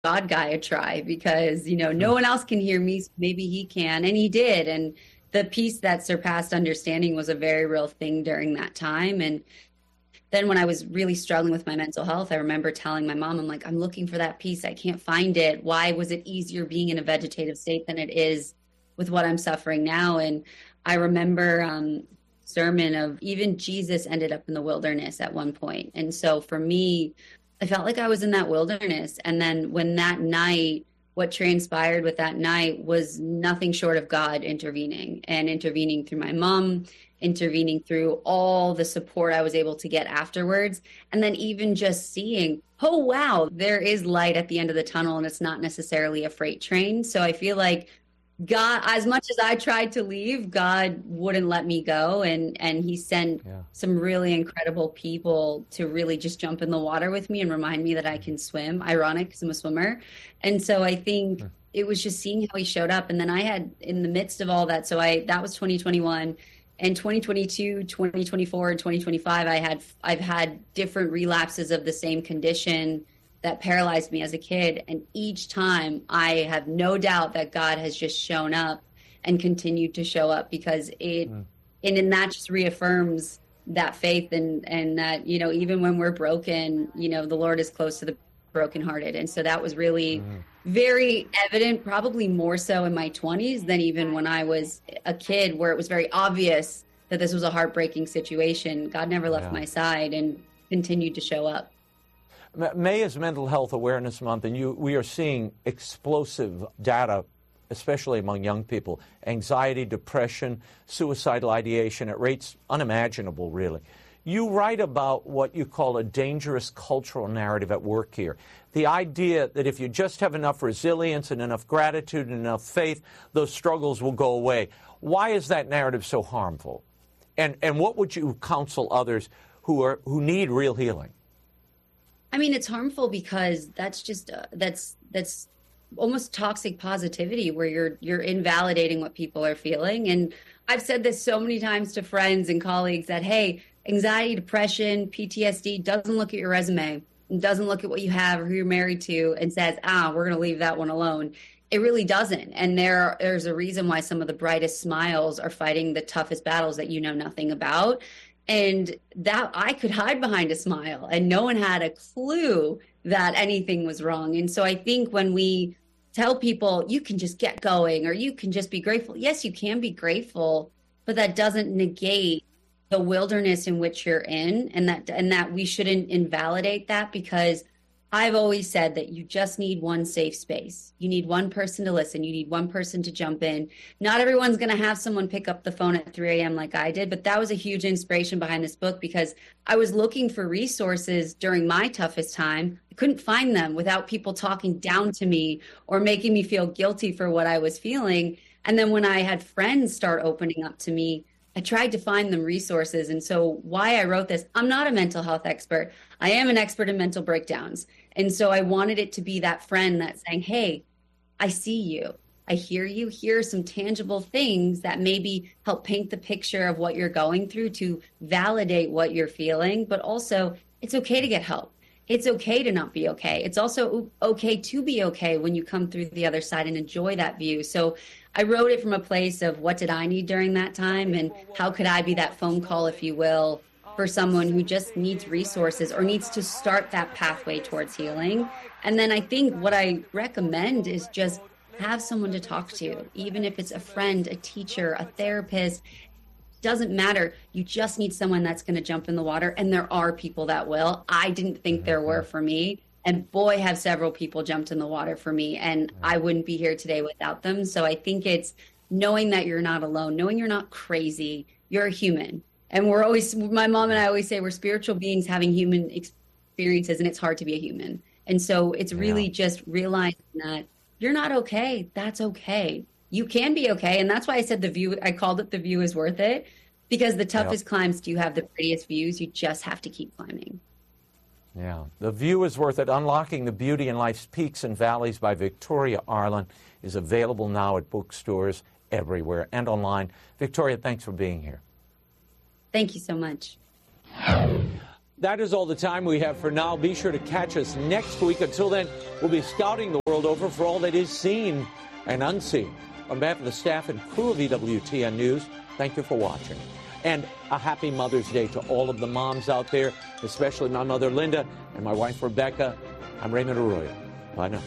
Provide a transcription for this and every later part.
God guy a try because, no one else can hear me. So maybe he can. And he did. And the peace that surpassed understanding was a very real thing during that time. And then when I was really struggling with my mental health, I remember telling my mom, I'm like, I'm looking for that peace. I can't find it. Why was it easier being in a vegetative state than it is with what I'm suffering now? And I remember sermon of even Jesus ended up in the wilderness at one point. And so for me, I felt like I was in that wilderness. And then when that night, what transpired with that night was nothing short of God intervening and intervening through my mom, intervening through all the support I was able to get afterwards. And then even just seeing, oh, wow, there is light at the end of the tunnel and it's not necessarily a freight train. So I feel like God, as much as I tried to leave, God wouldn't let me go. And he sent some really incredible people to really just jump in the water with me and remind me that I can swim. Ironic because I'm a swimmer. And so I think it was just seeing how he showed up. And then I had in the midst of all that, that was 2021. And 2022, 2024, and 2025, I've had different relapses of the same condition that paralyzed me as a kid. And each time I have no doubt that God has just shown up and continued to show up because and that just reaffirms that faith and that, even when we're broken, the Lord is close to the brokenhearted. And so that was really very evident, probably more so in my 20s than even when I was a kid, where it was very obvious that this was a heartbreaking situation. God never left my side and continued to show up. May is Mental Health Awareness Month, and we are seeing explosive data, especially among young people. Anxiety, depression, suicidal ideation at rates unimaginable, really. You write about what you call a dangerous cultural narrative at work here. The idea that if you just have enough resilience and enough gratitude and enough faith, those struggles will go away. Why is that narrative so harmful? And what would you counsel others who need real healing? I mean, it's harmful because that's just that's almost toxic positivity where you're invalidating what people are feeling. And I've said this so many times to friends and colleagues that, hey, anxiety, depression, PTSD doesn't look at your resume, doesn't look at what you have or who you're married to and says, we're going to leave that one alone. It really doesn't. And there's a reason why some of the brightest smiles are fighting the toughest battles that you know nothing about. And that I could hide behind a smile and no one had a clue that anything was wrong. And so I think when we tell people you can just get going or you can just be grateful. Yes, you can be grateful, but that doesn't negate the wilderness in which you're in and that we shouldn't invalidate that because I've always said that you just need one safe space. You need one person to listen. You need one person to jump in. Not everyone's going to have someone pick up the phone at 3 a.m. like I did, but that was a huge inspiration behind this book because I was looking for resources during my toughest time. I couldn't find them without people talking down to me or making me feel guilty for what I was feeling. And then when I had friends start opening up to me, I tried to find them resources. And so why I wrote this, I'm not a mental health expert. I am an expert in mental breakdowns. And so I wanted it to be that friend that's saying, hey, I see you. I hear you. Here are some tangible things that maybe help paint the picture of what you're going through to validate what you're feeling. But also, it's okay to get help. It's okay to not be okay. It's also okay to be okay when you come through the other side and enjoy that view. So I wrote it from a place of what did I need during that time and how could I be that phone call, if you will, for someone who just needs resources or needs to start that pathway towards healing. And then I think what I recommend is just have someone to talk to, even if it's a friend, a teacher, a therapist. Doesn't matter. You just need someone that's going to jump in the water. And there are people that will. I didn't think there were for me. And boy, have several people jumped in the water for me. And I wouldn't be here today without them. So I think it's knowing that you're not alone, knowing you're not crazy. You're a human. And my mom and I always say we're spiritual beings having human experiences, and it's hard to be a human. And so it's really just realizing that you're not okay. That's okay. You can be okay. And that's why I said I called it The View is Worth It, because the toughest climbs do have the prettiest views. You just have to keep climbing. Yeah. The View is Worth It. Unlocking the Beauty in Life's Peaks and Valleys by Victoria Arlen is available now at bookstores everywhere and online. Victoria, thanks for being here. Thank you so much. that is all the time we have for now. Be sure to catch us next week. Until then, we'll be scouting the world over for all that is seen and unseen. On behalf of the staff and crew of EWTN News, thank you for watching. And a happy Mother's Day to all of the moms out there, especially my mother, Linda, and my wife, Rebecca. I'm Raymond Arroyo. Bye now.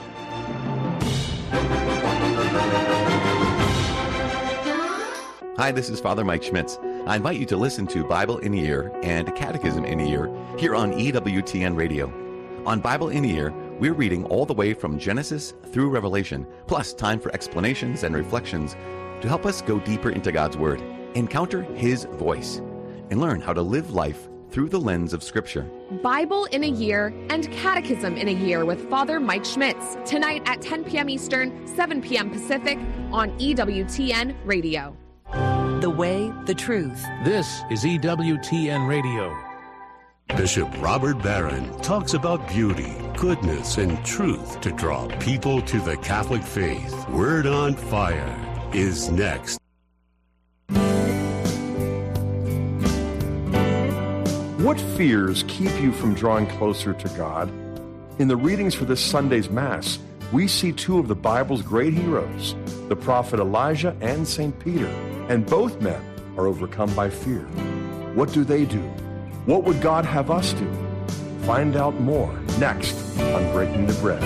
Hi, this is Father Mike Schmitz. I invite you to listen to Bible in a Year and Catechism in a Year here on EWTN Radio. On Bible in a Year, we're reading all the way from Genesis through Revelation, plus time for explanations and reflections to help us go deeper into God's Word, encounter His voice, and learn how to live life through the lens of Scripture. Bible in a Year and Catechism in a Year with Father Mike Schmitz, tonight at 10 p.m. Eastern, 7 p.m. Pacific on EWTN Radio. The way, the truth. This is EWTN Radio. Bishop Robert Barron talks about beauty, goodness, and truth to draw people to the Catholic faith. Word on Fire is next. What fears keep you from drawing closer to God? In the readings for this Sunday's Mass, we see two of the Bible's great heroes, the prophet Elijah and St. Peter, and both men are overcome by fear. What do they do? What would God have us do? Find out more next on Breaking the Bread.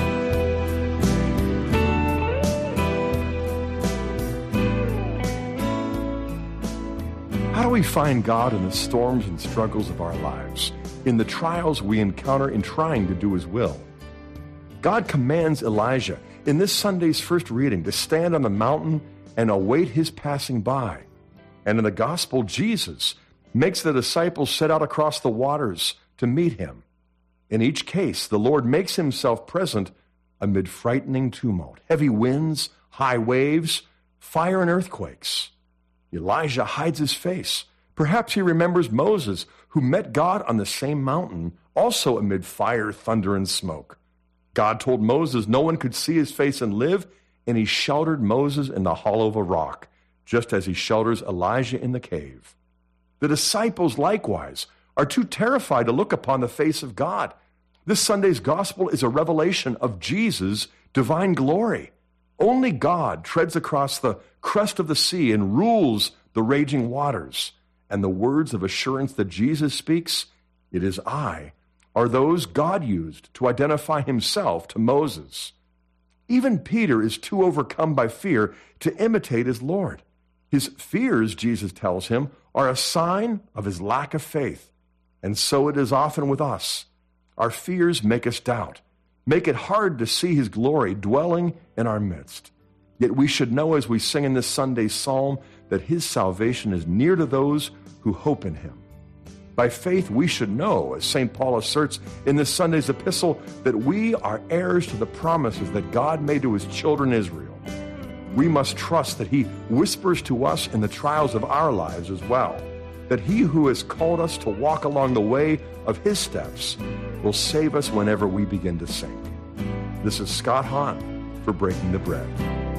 How do we find God in the storms and struggles of our lives, in the trials we encounter in trying to do His will? God commands Elijah in this Sunday's first reading to stand on the mountain and await His passing by. And in the Gospel, Jesus makes the disciples set out across the waters to meet Him. In each case, the Lord makes Himself present amid frightening tumult, heavy winds, high waves, fire and earthquakes. Elijah hides his face. Perhaps he remembers Moses, who met God on the same mountain, also amid fire, thunder, and smoke. God told Moses no one could see his face and live, and He sheltered Moses in the hollow of a rock, just as He shelters Elijah in the cave. The disciples, likewise, are too terrified to look upon the face of God. This Sunday's gospel is a revelation of Jesus' divine glory. Only God treads across the crest of the sea and rules the raging waters. And the words of assurance that Jesus speaks, "It is I," are those God used to identify Himself to Moses. Even Peter is too overcome by fear to imitate his Lord. His fears, Jesus tells him, are a sign of his lack of faith. And so it is often with us. Our fears make us doubt, make it hard to see His glory dwelling in our midst. Yet we should know, as we sing in this Sunday's psalm, that His salvation is near to those who hope in Him. By faith, we should know, as St. Paul asserts in this Sunday's epistle, that we are heirs to the promises that God made to His children Israel. We must trust that He whispers to us in the trials of our lives as well, that He who has called us to walk along the way of His steps will save us whenever we begin to sink. This is Scott Hahn for Breaking the Bread.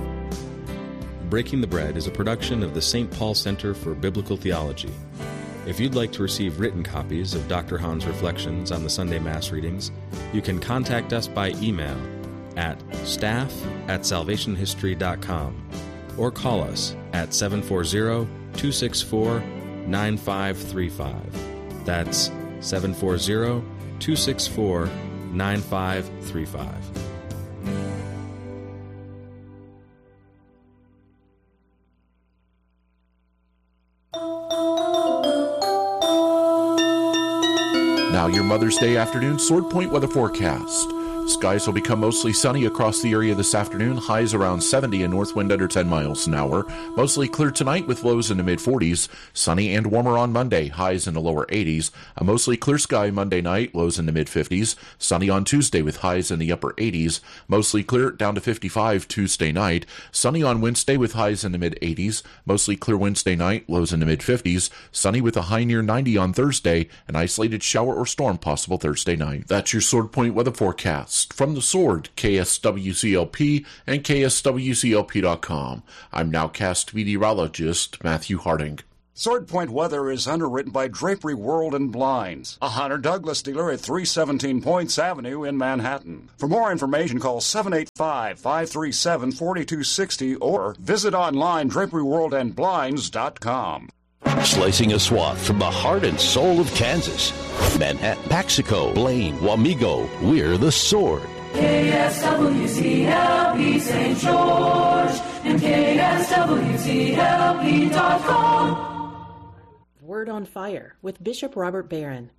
Breaking the Bread is a production of the St. Paul Center for Biblical Theology. If you'd like to receive written copies of Dr. Hahn's reflections on the Sunday Mass readings, you can contact us by email at staff@salvationhistory.com or call us at 740-264-9535. That's 740-264-9535. Now your Mother's Day afternoon Sword Point weather forecast. Skies will become mostly sunny across the area this afternoon. Highs around 70 and north wind under 10 miles an hour. Mostly clear tonight with lows in the mid-40s. Sunny and warmer on Monday. Highs in the lower 80s. A mostly clear sky Monday night. Lows in the mid-50s. Sunny on Tuesday with highs in the upper 80s. Mostly clear down to 55 Tuesday night. Sunny on Wednesday with highs in the mid-80s. Mostly clear Wednesday night. Lows in the mid-50s. Sunny with a high near 90 on Thursday. An isolated shower or storm possible Thursday night. That's your Sword Point weather forecast. From the Sword, KSWCLP and KSWCLP.com. I'm nowcast meteorologist Matthew Harding. Sword Point Weather is underwritten by Drapery World and Blinds, a Hunter Douglas dealer at 317 Points Avenue in Manhattan. For more information, call 785-537-4260 or visit online draperyworldandblinds.com. Slicing a swath from the heart and soul of Kansas. Manhattan, Paxico, Blaine, Wamego, we're the Sword. KSWCLP St. George and KSWCLP.com. Word on Fire with Bishop Robert Barron.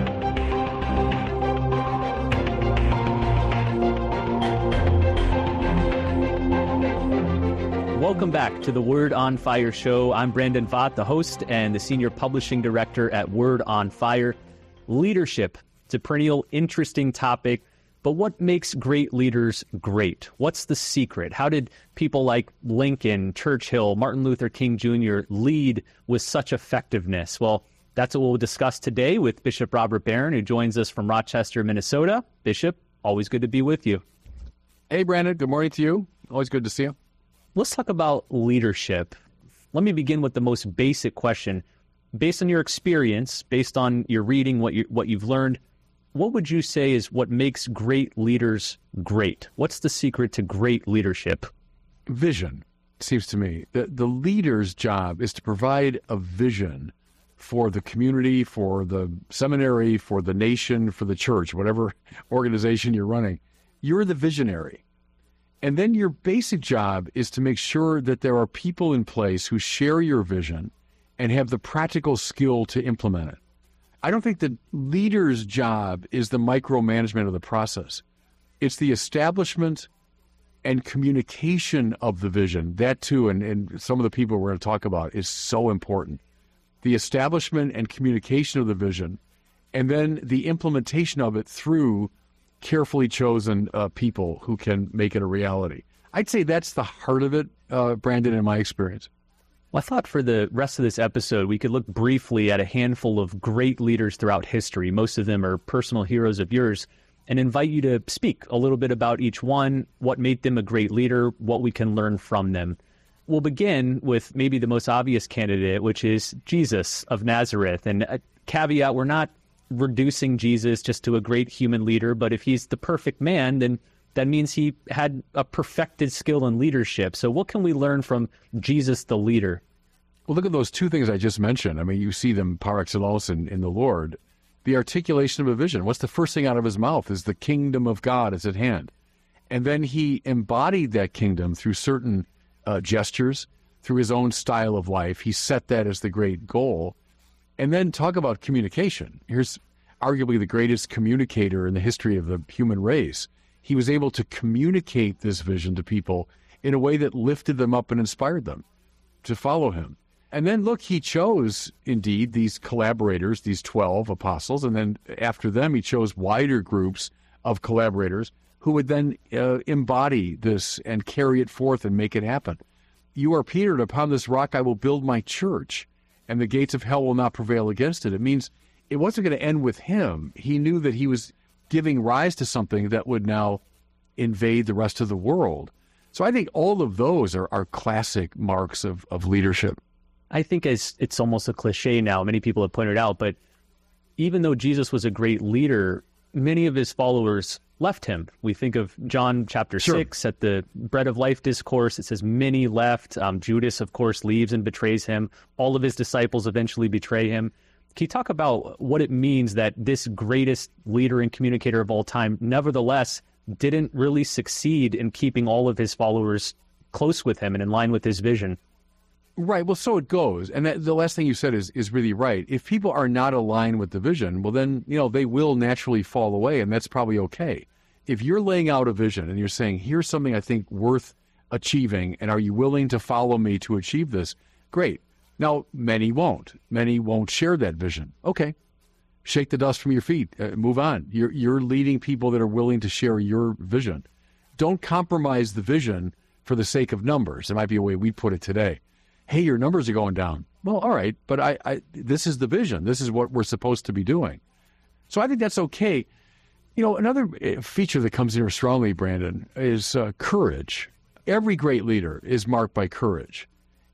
Welcome back to the Word on Fire show. I'm Brandon Vaught, the host and the senior publishing director at Word on Fire. Leadership, it's a perennial interesting topic, but what makes great leaders great? What's the secret? How did people like Lincoln, Churchill, Martin Luther King Jr. lead with such effectiveness? Well, that's what we'll discuss today with Bishop Robert Barron, who joins us from Rochester, Minnesota. Bishop, always good to be with you. Hey, Brandon. Good morning to you. Always good to see you. Let's talk about leadership. Let me begin with the most basic question. Based on your experience, based on your reading, what you've learned, what would you say is what makes great leaders great? What's the secret to great leadership? Vision, seems to me. The leader's job is to provide a vision for the community, for the seminary, for the nation, for the church, whatever organization you're running. You're the visionary. And then your basic job is to make sure that there are people in place who share your vision and have the practical skill to implement it. I don't think the leader's job is the micromanagement of the process. It's the establishment and communication of the vision. That too, and some of the people we're going to talk about, is so important. The establishment and communication of the vision, and then the implementation of it through carefully chosen people who can make it a reality. I'd say that's the heart of it, Brandon, in my experience. Well, I thought for the rest of this episode, we could look briefly at a handful of great leaders throughout history. Most of them are personal heroes of yours, and invite you to speak a little bit about each one, what made them a great leader, what we can learn from them. We'll begin with maybe the most obvious candidate, which is Jesus of Nazareth. And a caveat, we're not reducing Jesus just to a great human leader, but if he's the perfect man, then that means he had a perfected skill in leadership. So what can we learn from Jesus the leader? Well, look at those two things I just mentioned. I mean, you see them par excellence in the Lord. The articulation of a vision. What's the first thing out of his mouth is the kingdom of God is at hand. And then he embodied that kingdom through certain gestures, through his own style of life. He set that as the great goal. And then talk about communication. Here's arguably the greatest communicator in the history of the human race. He was able to communicate this vision to people in a way that lifted them up and inspired them to follow him. And then, look, he chose, indeed, these collaborators, these 12 apostles, and then after them he chose wider groups of collaborators who would then embody this and carry it forth and make it happen. You are Peter, and upon this rock I will build my church, and the gates of hell will not prevail against it. It means it wasn't going to end with him. He knew that he was giving rise to something that would now invade the rest of the world. So I think all of those are classic marks of leadership. I think it's almost a cliche now. Many people have pointed out, but even though Jesus was a great leader, many of his followers left him. We think of John chapter 6 at the Bread of Life discourse. It says many left. Judas, of course, leaves and betrays him. All of his disciples eventually betray him. Can you talk about what it means that this greatest leader and communicator of all time, nevertheless, didn't really succeed in keeping all of his followers close with him and in line with his vision? Right. Well, so it goes. And the last thing you said is really right. If people are not aligned with the vision, well, then, they will naturally fall away, and that's probably okay. If you're laying out a vision and you're saying, here's something I think worth achieving, and are you willing to follow me to achieve this? Great. Now, many won't. Many won't share that vision. Okay. Shake the dust from your feet. Move on. You're leading people that are willing to share your vision. Don't compromise the vision for the sake of numbers. It might be a way we put it today. Hey, your numbers are going down. Well, all right, but I this is the vision. This is what we're supposed to be doing. So I think that's okay. Another feature that comes in here strongly, Brandon, is courage. Every great leader is marked by courage.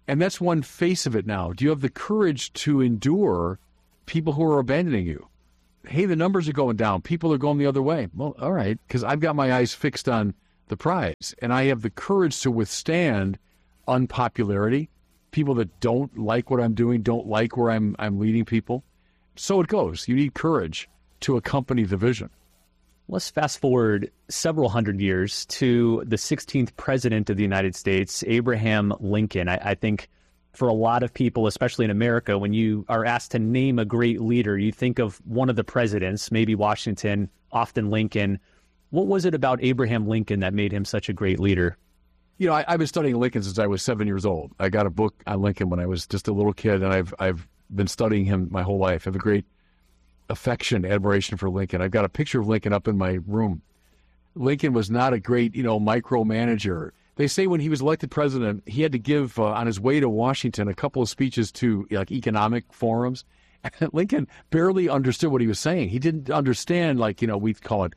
And that's one face of it now. Do you have the courage to endure people who are abandoning you? Hey, the numbers are going down. People are going the other way. Well, all right, because I've got my eyes fixed on the prize, and I have the courage to withstand unpopularity, people that don't like what I'm doing, don't like where I'm leading people. So it goes. You need courage to accompany the vision. Let's fast forward several hundred years to the 16th president of the United States, Abraham Lincoln. I think for a lot of people, especially in America, when you are asked to name a great leader, you think of one of the presidents, maybe Washington, often Lincoln. What was it about Abraham Lincoln that made him such a great leader? You know, I've been studying Lincoln since I was 7 years old. I got a book on Lincoln when I was just a little kid, and I've been studying him my whole life. I have a great affection, admiration for Lincoln. I've got a picture of Lincoln up in my room. Lincoln was not a great, micromanager. They say when he was elected president, he had to give, on his way to Washington, a couple of speeches to economic forums. And Lincoln barely understood what he was saying. He didn't understand, we'd call it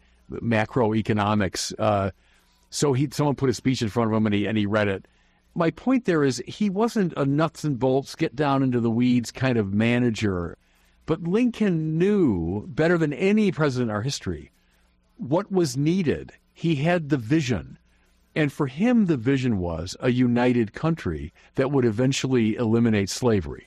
macroeconomics. So someone put a speech in front of him and he read it. My point there is he wasn't a nuts and bolts, get down into the weeds kind of manager. But Lincoln knew better than any president in our history what was needed. He had the vision. And for him, the vision was a united country that would eventually eliminate slavery.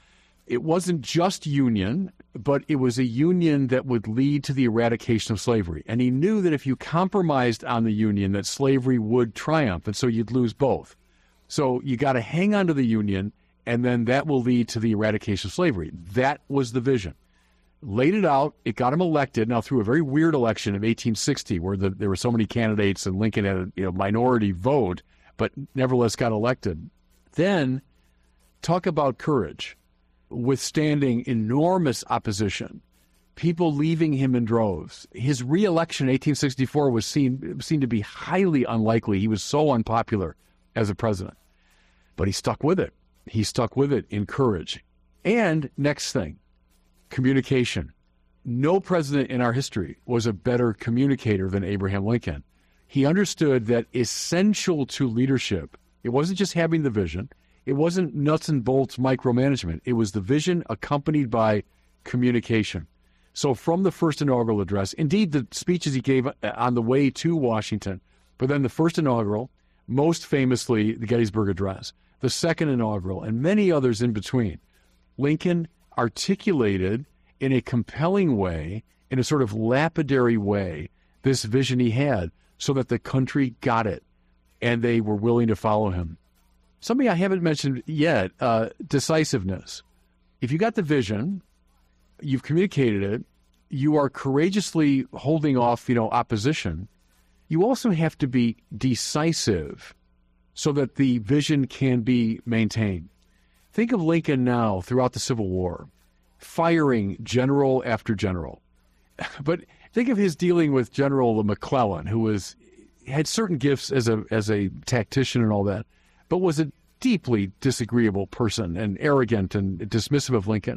It wasn't just union, but it was a union that would lead to the eradication of slavery. And he knew that if you compromised on the union, that slavery would triumph, and so you'd lose both. So you got to hang on to the union, and then that will lead to the eradication of slavery. That was the vision. Laid it out, it got him elected, now through a very weird election of 1860, where there were so many candidates and Lincoln had a minority vote, but nevertheless got elected. Then, talk about courage. Withstanding enormous opposition, people leaving him in droves. His re-election in 1864 was seen to be highly unlikely. He was so unpopular as a president. But he stuck with it. He stuck with it in courage. And next thing, communication. No president in our history was a better communicator than Abraham Lincoln. He understood that essential to leadership, it wasn't just having the vision, it wasn't nuts and bolts micromanagement. It was the vision accompanied by communication. So from the first inaugural address, indeed the speeches he gave on the way to Washington, but then the first inaugural, most famously the Gettysburg Address, the second inaugural, and many others in between, Lincoln articulated in a compelling way, in a sort of lapidary way, this vision he had so that the country got it and they were willing to follow him. Something I haven't mentioned yet, decisiveness. If you got the vision, you've communicated it, you are courageously holding off, opposition, you also have to be decisive so that the vision can be maintained. Think of Lincoln now throughout the Civil War, firing general after general. But think of his dealing with General McClellan, who had certain gifts as a tactician and all that, but was a deeply disagreeable person and arrogant and dismissive of Lincoln.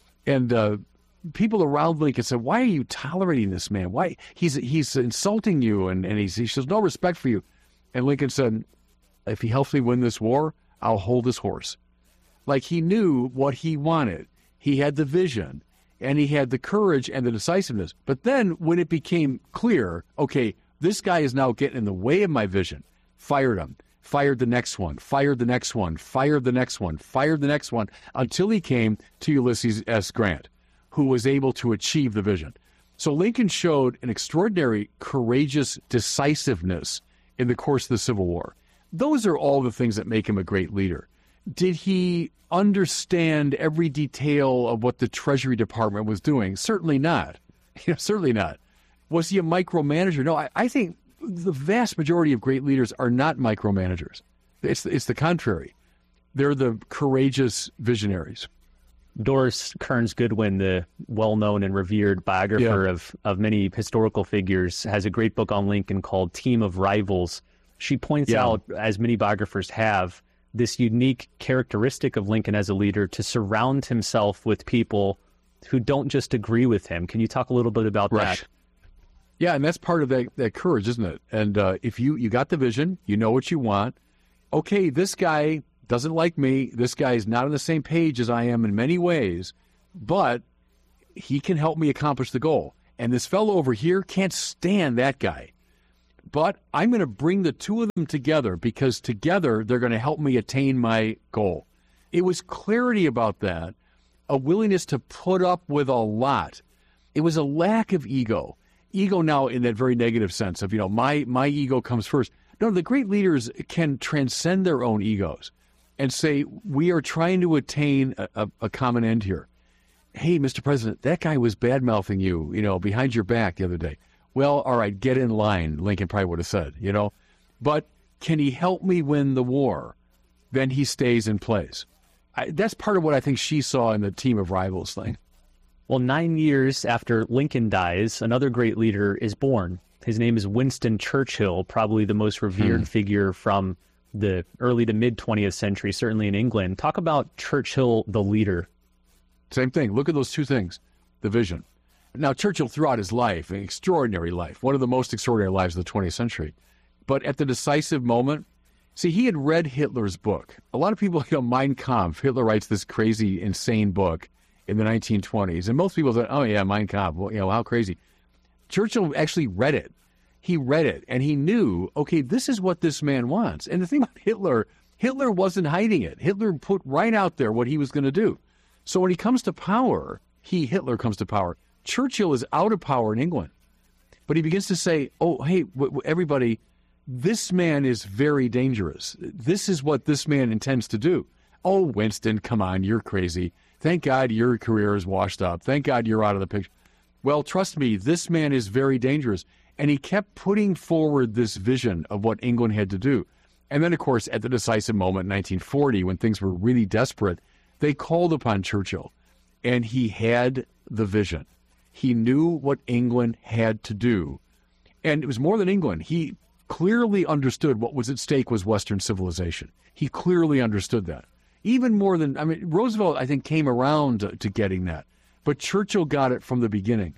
And people around Lincoln said, "Why are you tolerating this man? Why he's insulting you and he shows no respect for you." And Lincoln said, "If he helps me win this war, I'll hold his horse." Like he knew what he wanted. He had the vision and he had the courage and the decisiveness. But then when it became clear, okay, this guy is now getting in the way of my vision, fired him. Fired the next one, fired the next one, fired the next one, fired the next one, until he came to Ulysses S. Grant, who was able to achieve the vision. So Lincoln showed an extraordinary, courageous decisiveness in the course of the Civil War. Those are all the things that make him a great leader. Did he understand every detail of what the Treasury Department was doing? Certainly not. Certainly not. Was he a micromanager? No, I think the vast majority of great leaders are not micromanagers. It's the contrary. They're the courageous visionaries. Doris Kearns Goodwin, the well-known and revered biographer of many historical figures, has a great book on Lincoln called Team of Rivals. She points out, as many biographers have, this unique characteristic of Lincoln as a leader to surround himself with people who don't just agree with him. Can you talk a little bit about that? Yeah, and that's part of that courage, isn't it? And if you got the vision, you know what you want. Okay, this guy doesn't like me. This guy is not on the same page as I am in many ways, but he can help me accomplish the goal. And this fellow over here can't stand that guy. But I'm going to bring the two of them together because together they're going to help me attain my goal. It was clarity about that, a willingness to put up with a lot. It was a lack of ego. Ego now in that very negative sense of, my ego comes first. No, the great leaders can transcend their own egos and say, we are trying to attain a common end here. Hey, Mr. President, that guy was bad-mouthing you, behind your back the other day. Well, all right, get in line, Lincoln probably would have said, But can he help me win the war? Then he stays in place. That's part of what I think she saw in the Team of Rivals thing. Well, 9 years after Lincoln dies, another great leader is born. His name is Winston Churchill, probably the most revered figure from the early to mid-20th century, certainly in England. Talk about Churchill, the leader. Same thing. Look at those two things. The vision. Now, Churchill, throughout his life, an extraordinary life, one of the most extraordinary lives of the 20th century. But at the decisive moment, see, he had read Hitler's book. A lot of people, Mein Kampf, Hitler writes this crazy, insane book in the 1920s. And most people say, oh, yeah, Mein Kampf, well, how crazy. Churchill actually read it. He read it, and he knew, okay, this is what this man wants. And the thing about Hitler wasn't hiding it. Hitler put right out there what he was going to do. So when he comes to power, Hitler comes to power. Churchill is out of power in England. But he begins to say, oh, hey, everybody, this man is very dangerous. This is what this man intends to do. Oh, Winston, come on, you're crazy. Thank God your career is washed up. Thank God you're out of the picture. Well, trust me, this man is very dangerous. And he kept putting forward this vision of what England had to do. And then, of course, at the decisive moment in 1940, when things were really desperate, they called upon Churchill. And he had the vision. He knew what England had to do. And it was more than England. He clearly understood what was at stake was Western civilization. He clearly understood that. Even more than, Roosevelt, I think, came around to getting that. But Churchill got it from the beginning.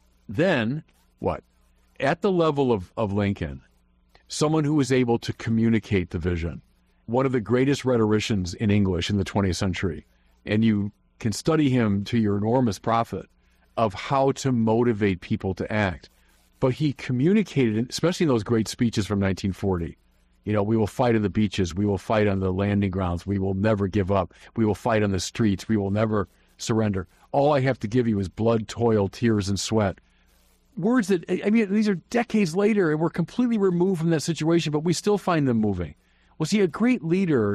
Then, what? At the level of Lincoln, someone who was able to communicate the vision, one of the greatest rhetoricians in English in the 20th century, and you can study him to your enormous profit of how to motivate people to act. But he communicated, especially in those great speeches from 1940, we will fight on the beaches, we will fight on the landing grounds, we will never give up, we will fight on the streets, we will never surrender. All I have to give you is blood, toil, tears, and sweat. Words that, these are decades later, and we're completely removed from that situation, but we still find them moving. Well, see, a great leader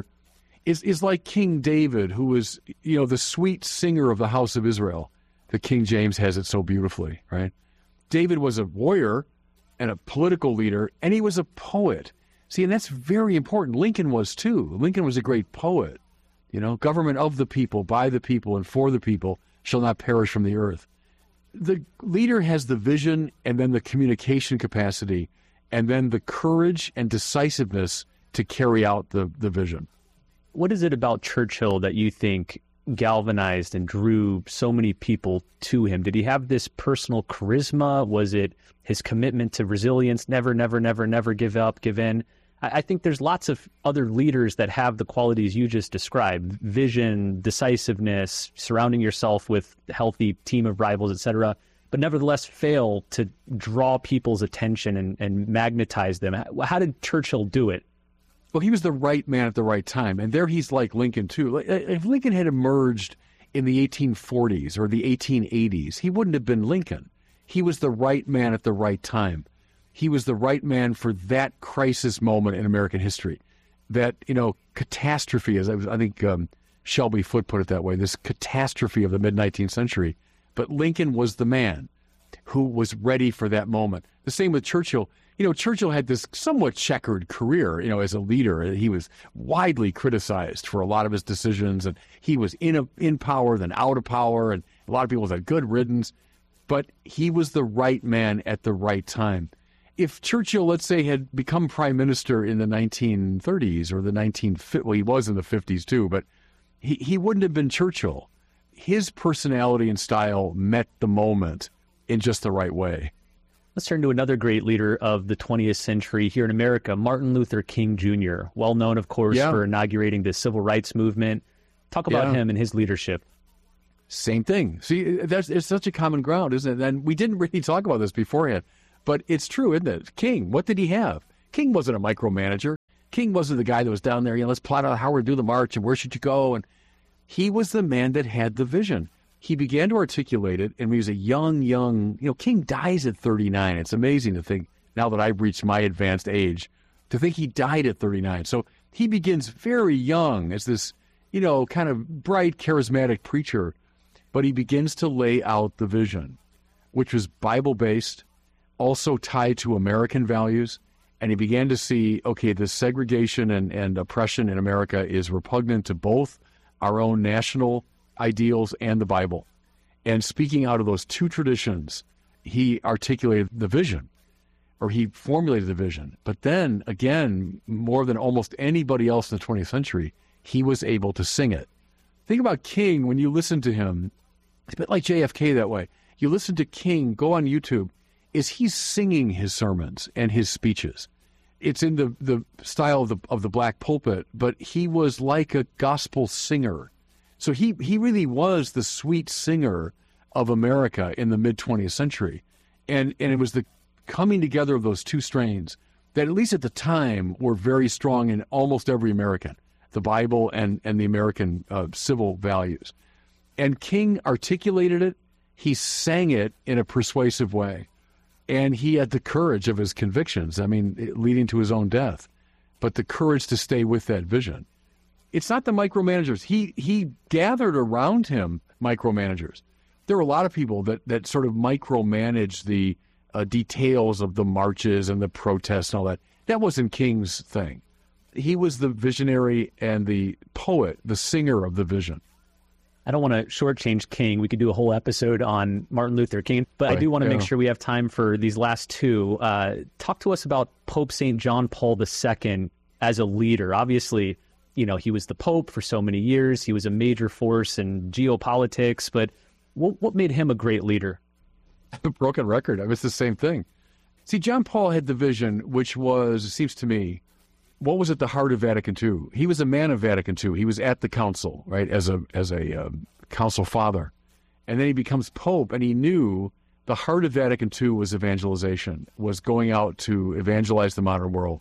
is like King David, who was, the sweet singer of the house of Israel. The King James has it so beautifully, right? David was a warrior and a political leader, and he was a poet. See, and that's very important. Lincoln was too. Lincoln was a great poet. Government of the people, by the people, and for the people shall not perish from the earth. The leader has the vision and then the communication capacity and then the courage and decisiveness to carry out the vision. What is it about Churchill that you think galvanized and drew so many people to him? Did he have this personal charisma? Was it his commitment to resilience, never give up, give in? I think there's lots of other leaders that have the qualities you just described: vision, decisiveness, surrounding yourself with a healthy team of rivals, etc., but nevertheless fail to draw people's attention and magnetize them. How did Churchill do it? Well, he was the right man at the right time, and there he's like Lincoln, too. If Lincoln had emerged in the 1840s or the 1880s, he wouldn't have been Lincoln. He was the right man at the right time. He was the right man for that crisis moment in American history. That, catastrophe, as I think Shelby Foote put it that way, this catastrophe of the mid-19th century. But Lincoln was the man who was ready for that moment. The same with Churchill. Churchill had this somewhat checkered career, as a leader. He was widely criticized for a lot of his decisions, and he was in power, then out of power, and a lot of people said good riddance. But he was the right man at the right time. If Churchill, let's say, had become prime minister in the 1930s or the 1950s, well, he was in the 50s too, but he wouldn't have been Churchill. His personality and style met the moment in just the right way. Let's turn to another great leader of the 20th century here in America, Martin Luther King Jr., well known, of course, for inaugurating the civil rights movement. Talk about him and his leadership. Same thing. See, it's such a common ground, isn't it? And we didn't really talk about this beforehand, but it's true, isn't it? King, what did he have? King wasn't a micromanager. King wasn't the guy that was down there, let's plot out how we're going to do the march and where should you go. And he was the man that had the vision. He began to articulate it, and when he was a young, King dies at 39. It's amazing to think, now that I've reached my advanced age, to think he died at 39. So he begins very young as this, kind of bright, charismatic preacher, but he begins to lay out the vision, which was Bible-based, also tied to American values, and he began to see, okay, the segregation and oppression in America is repugnant to both our own national ideals and the Bible. And speaking out of those two traditions, he articulated the vision, or he formulated the vision. But then, again, more than almost anybody else in the 20th century, he was able to sing it. Think about King, when you listen to him, it's a bit like JFK that way. You listen to King, go on YouTube, is he's singing his sermons and his speeches. It's in the style of the black pulpit, but he was like a gospel singer. So he really was the sweet singer of America in the mid-20th century. And it was the coming together of those two strains that, at least at the time, were very strong in almost every American, the Bible and the American civil values. And King articulated it. He sang it in a persuasive way. And he had the courage of his convictions, leading to his own death, but the courage to stay with that vision. It's not the micromanagers. He gathered around him micromanagers. There were a lot of people that sort of micromanaged the details of the marches and the protests and all that. That wasn't King's thing. He was the visionary and the poet, the singer of the vision. I don't want to shortchange King. We could do a whole episode on Martin Luther King, but I do want to make sure we have time for these last two. Talk to us about Pope St. John Paul II as a leader. Obviously, he was the Pope for so many years. He was a major force in geopolitics, but what made him a great leader? A broken record. It's the same thing. See, John Paul had the vision, which was, it seems to me, what was at the heart of Vatican II? He was a man of Vatican II. He was at the council, right, as a council father. And then he becomes Pope, and he knew the heart of Vatican II was evangelization, was going out to evangelize the modern world.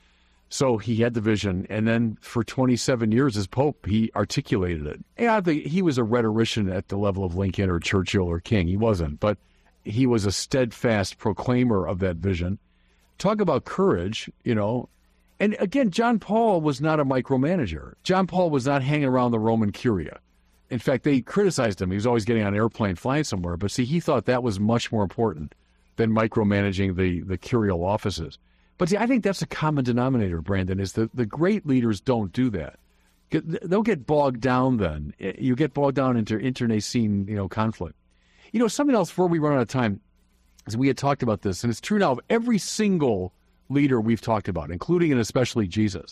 So he had the vision, and then for 27 years as Pope, he articulated it. And I think he was a rhetorician at the level of Lincoln or Churchill or King. He wasn't, but he was a steadfast proclaimer of that vision. Talk about courage, And again, John Paul was not a micromanager. John Paul was not hanging around the Roman Curia. In fact, they criticized him. He was always getting on an airplane flying somewhere. But see, he thought that was much more important than micromanaging the curial offices. But see, I think that's a common denominator, Brandon, is that the great leaders don't do that. They'll get bogged down then. You get bogged down into internecine, conflict. Something else before we run out of time, is we had talked about this, and it's true now of every single leader we've talked about, including and especially Jesus.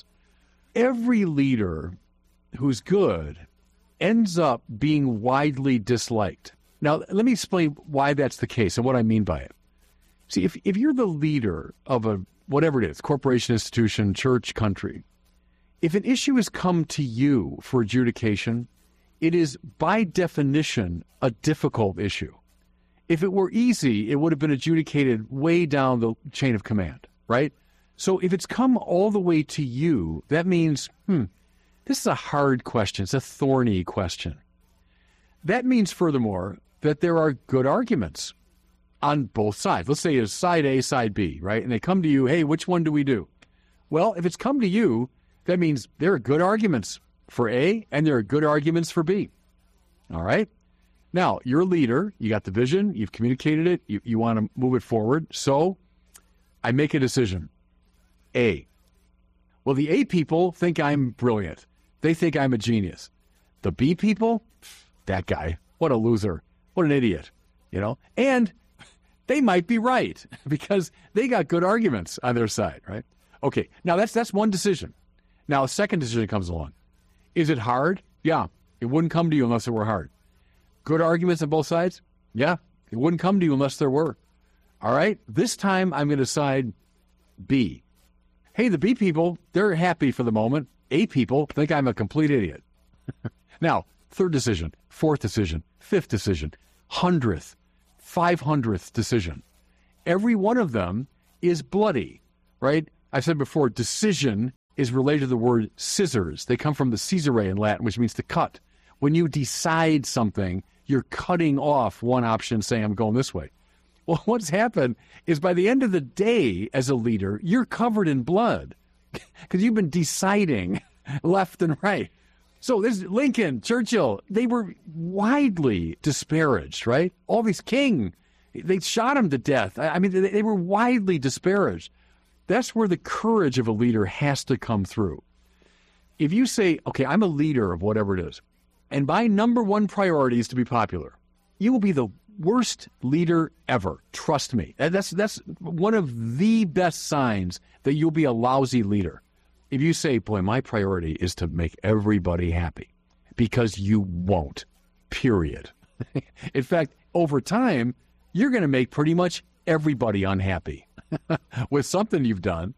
Every leader who's good ends up being widely disliked. Now, let me explain why that's the case and what I mean by it. See, if you're the leader of a whatever it is, corporation, institution, church, country, if an issue has come to you for adjudication, it is by definition a difficult issue. If it were easy, it would have been adjudicated way down the chain of command, right? So if it's come all the way to you, that means, this is a hard question. It's a thorny question. That means, furthermore, that there are good arguments on both sides. Let's say it's side A, side B, right? And they come to you, hey, which one do we do? Well, if it's come to you, that means there are good arguments for A and there are good arguments for B. All right? Now, you're a leader. You got the vision. You've communicated it. You want to move it forward. So I make a decision. A. Well, the A people think I'm brilliant. They think I'm a genius. The B people, that guy, what a loser. What an idiot, And they might be right because they got good arguments on their side, right? Okay, now that's one decision. Now a second decision comes along. Is it hard? Yeah, it wouldn't come to you unless it were hard. Good arguments on both sides? Yeah, it wouldn't come to you unless there were. All right? This time I'm going to side B. Hey, the B people, they're happy for the moment. A people think I'm a complete idiot. Now, third decision, fourth decision, fifth decision, 100th, 500th decision. Every one of them is bloody, right? I've said before, decision is related to the word scissors. They come from the caesare in Latin, which means to cut. When you decide something, you're cutting off one option, saying, I'm going this way. Well, what's happened is by the end of the day as a leader, you're covered in blood because you've been deciding left and right. So there's Lincoln, Churchill, they were widely disparaged, right? All these king, they shot him to death. I mean, they were widely disparaged. That's where the courage of a leader has to come through. If you say, okay, I'm a leader of whatever it is, and my number one priority is to be popular, you will be the worst leader ever. Trust me. That's one of the best signs that you'll be a lousy leader. If you say, boy, my priority is to make everybody happy, because you won't, period. In fact, over time, you're going to make pretty much everybody unhappy with something you've done.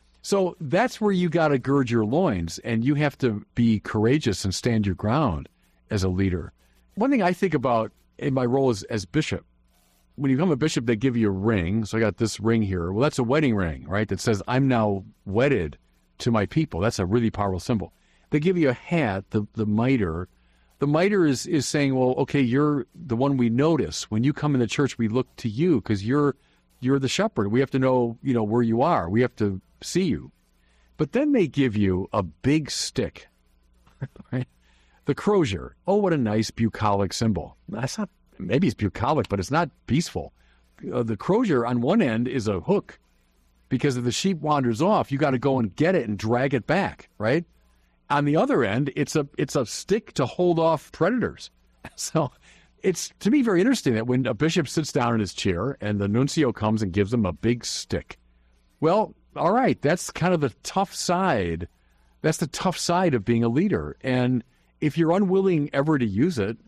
So that's where you got to gird your loins, and you have to be courageous and stand your ground as a leader. One thing I think about in my role as bishop, when you become a bishop, they give you a ring. So I got this ring here. Well, that's a wedding ring, right? That says, I'm now wedded to my people. That's a really powerful symbol. They give you a hat, the mitre. The mitre is saying, well, okay, you're the one we notice. When you come in the church, we look to you because you're the shepherd. We have to know, where you are. We have to see you. But then they give you a big stick, right? The crozier. Oh, what a nice bucolic symbol. That's not, maybe it's bucolic, but it's not peaceful. The crozier on one end is a hook, because if the sheep wanders off, you got to go and get it and drag it back, right? On the other end, it's a stick to hold off predators. So it's, to me, very interesting that when a bishop sits down in his chair and the nuncio comes and gives him a big stick. Well, all right, that's kind of the tough side. That's the tough side of being a leader. And if you're unwilling ever to use it,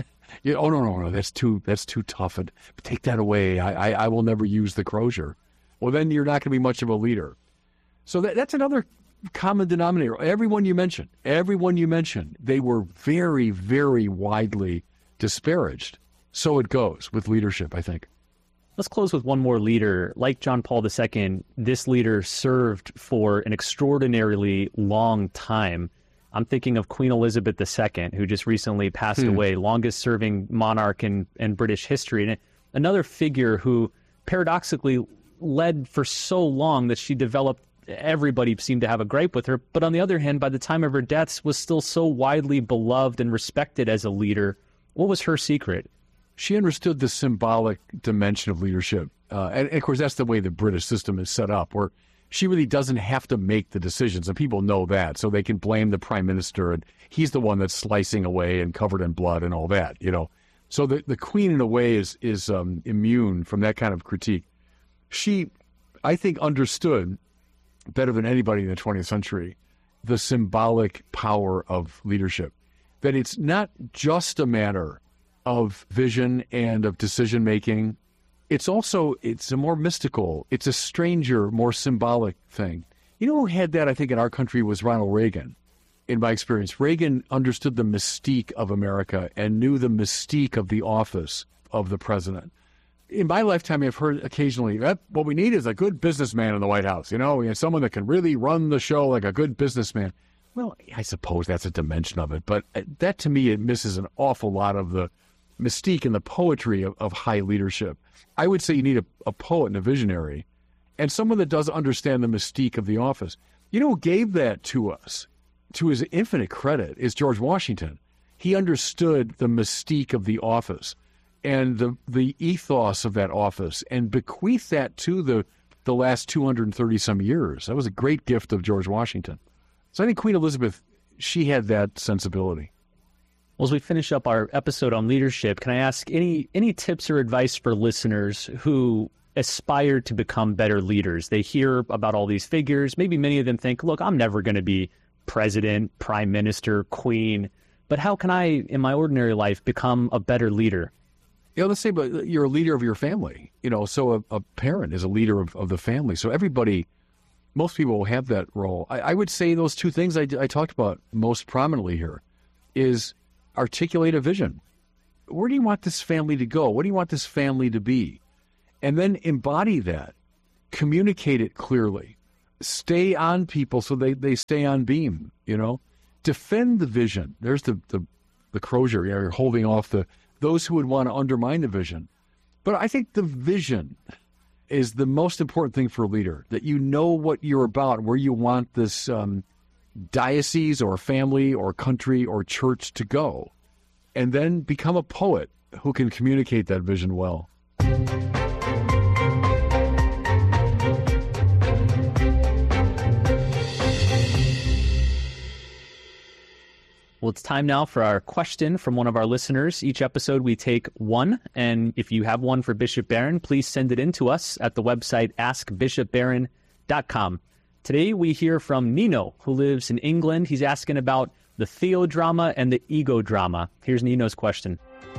oh, no, that's too tough. And take that away. I will never use the crozier. Well, then you're not going to be much of a leader. So that's another common denominator. Everyone you mentioned, they were very, very widely disparaged. So it goes with leadership, I think. Let's close with one more leader. Like John Paul II, this leader served for an extraordinarily long time. I'm thinking of Queen Elizabeth II, who just recently passed away, longest-serving monarch in British history. And another figure who paradoxically led for so long that she developed, everybody seemed to have a gripe with her. But on the other hand, by the time of her death, was still so widely beloved and respected as a leader. What was her secret? She understood the symbolic dimension of leadership. And of course, that's the way the British system is set up, where she really doesn't have to make the decisions, and people know that, so they can blame the prime minister, and he's the one that's slicing away and covered in blood and all that, So the queen, in a way, is immune from that kind of critique. She, I think, understood better than anybody in the 20th century the symbolic power of leadership, that it's not just a matter of vision and of decision-making. It's a more mystical, it's a stranger, more symbolic thing. You know who had that, I think, in our country was Ronald Reagan, in my experience. Reagan understood the mystique of America and knew the mystique of the office of the president. In my lifetime, I've heard occasionally, what we need is a good businessman in the White House. We have someone that can really run the show like a good businessman. Well, I suppose that's a dimension of it, but that, to me, it misses an awful lot of the mystique and the poetry of high leadership. I would say you need a poet and a visionary, and someone that does understand the mystique of the office. You know who gave that to us, to his infinite credit, is George Washington. He understood the mystique of the office and the ethos of that office, and bequeathed that to the last 230-some years. That was a great gift of George Washington. So I think Queen Elizabeth, she had that sensibility. Well, as we finish up our episode on leadership, can I ask any tips or advice for listeners who aspire to become better leaders? They hear about all these figures. Maybe many of them think, look, I'm never going to be president, prime minister, queen. But how can I, in my ordinary life, become a better leader? let's say, but you're a leader of your family. So a parent is a leader of the family. So everybody, most people will have that role. I would say those two things I talked about most prominently here is articulate a vision. Where do you want this family to go? What do you want this family to be? And then embody that. Communicate it clearly. Stay on people so they stay on beam, Defend the vision. There's the crozier. You're holding off those who would want to undermine the vision. But I think the vision is the most important thing for a leader, that you know what you're about, where you want this diocese or family or country or church to go. And then become a poet who can communicate that vision well. Well, it's time now for our question from one of our listeners. Each episode we take one, and if you have one for Bishop Barron, please send it in to us at the website askbishopbarron.com. Today we hear from Nino, who lives in England. He's asking about the theodrama and the ego drama. Here's Nino's question.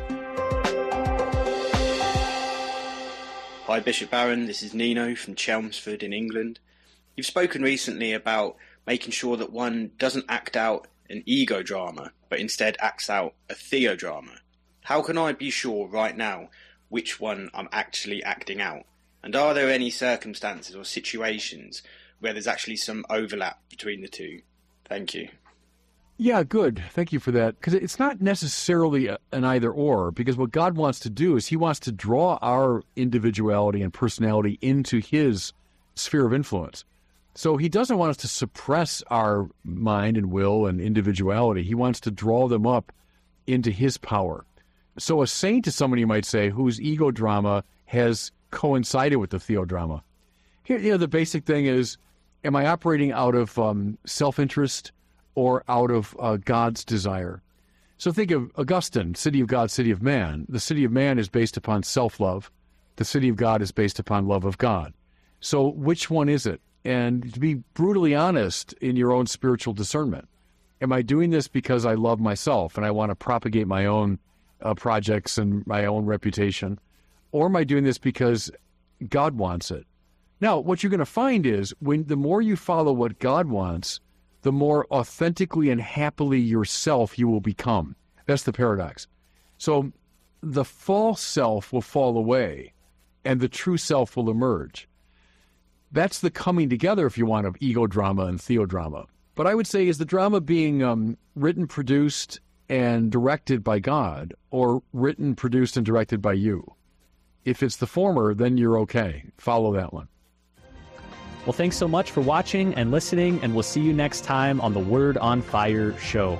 Hi, Bishop Barron. This is Nino from Chelmsford in England. You've spoken recently about making sure that one doesn't act out an ego drama, but instead acts out a theodrama. How can I be sure right now which one I'm actually acting out? And are there any circumstances or situations where there's actually some overlap between the two? Thank you. Yeah, good. Thank you for that. Because it's not necessarily an either or, because what God wants to do is he wants to draw our individuality and personality into his sphere of influence. So he doesn't want us to suppress our mind and will and individuality. He wants to draw them up into his power. So a saint is somebody, you might say, whose ego drama has coincided with the theodrama. Here, the basic thing is, am I operating out of self-interest or out of God's desire? So think of Augustine, city of God, city of man. The city of man is based upon self-love. The city of God is based upon love of God. So which one is it? And to be brutally honest in your own spiritual discernment. Am I doing this because I love myself and I want to propagate my own projects and my own reputation? Or am I doing this because God wants it? Now, what you're going to find is the more you follow what God wants, the more authentically and happily yourself you will become. That's the paradox. So the false self will fall away and the true self will emerge. That's the coming together, if you want, of ego drama and theodrama. But I would say, is the drama being written, produced, and directed by God, or written, produced, and directed by you? If it's the former, then you're okay. Follow that one. Well, thanks so much for watching and listening, and we'll see you next time on the Word on Fire show.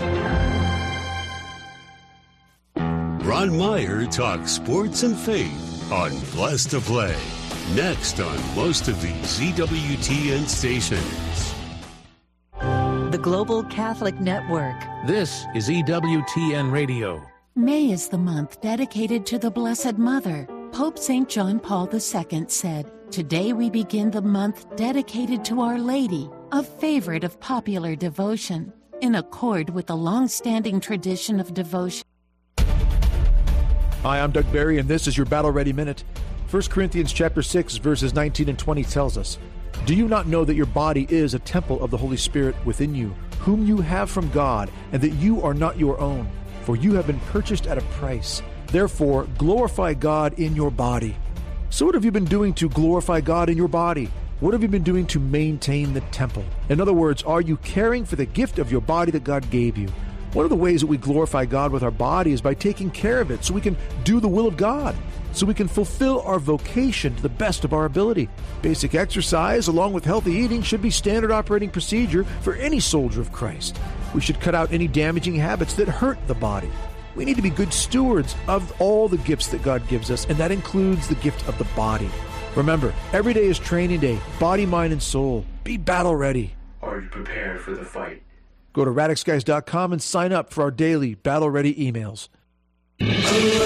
Ron Meyer talks sports and faith on Blessed to Play. Next on most of these EWTN stations. The Global Catholic Network. This is EWTN Radio. May is the month dedicated to the Blessed Mother. Pope St. John Paul II said, "Today we begin the month dedicated to Our Lady, a favorite of popular devotion, in accord with the long-standing tradition of devotion." Hi, I'm Doug Barry, and this is your Battle Ready Minute. 1 Corinthians chapter 6, verses 19 and 20 tells us, "Do you not know that your body is a temple of the Holy Spirit within you, whom you have from God, and that you are not your own? For you have been purchased at a price. Therefore, glorify God in your body." So what have you been doing to glorify God in your body? What have you been doing to maintain the temple? In other words, are you caring for the gift of your body that God gave you? One of the ways that we glorify God with our body is by taking care of it so we can do the will of God, so we can fulfill our vocation to the best of our ability. Basic exercise, along with healthy eating, should be standard operating procedure for any soldier of Christ. We should cut out any damaging habits that hurt the body. We need to be good stewards of all the gifts that God gives us, and that includes the gift of the body. Remember, every day is training day, body, mind, and soul. Be battle ready. Are you prepared for the fight? Go to radixguys.com and sign up for our daily battle ready emails. Arise,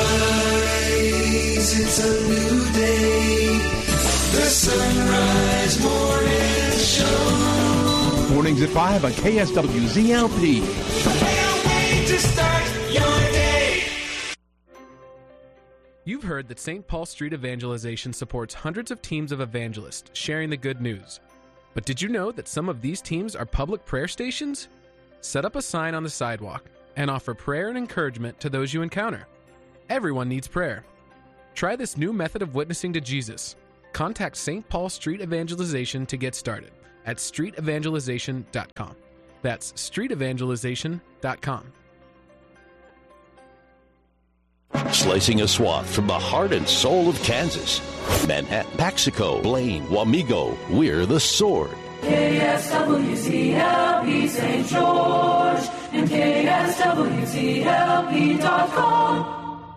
it's a new day. The Sunrise Morning Show. Mornings at 5 on KSWZLP. Prepare a way to start your day. You've heard that St. Paul Street Evangelization supports hundreds of teams of evangelists sharing the good news. But did you know that some of these teams are public prayer stations? Set up a sign on the sidewalk and offer prayer and encouragement to those you encounter. Everyone needs prayer. Try this new method of witnessing to Jesus. Contact St. Paul Street Evangelization to get started at streetevangelization.com. That's streetevangelization.com. Slicing a swath from the heart and soul of Kansas. Manhattan, Paxico, Blaine, Wamego, we're the Sword. KSWCLP St. George and KSWCLP.com.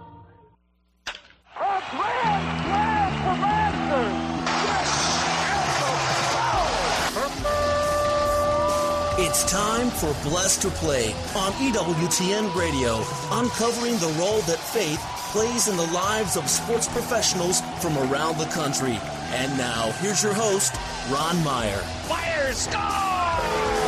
It's time for Blessed to Play on EWTN Radio, uncovering the role that faith plays in the lives of sports professionals from around the country. And now, here's your host, Ron Meyer. Fire, score!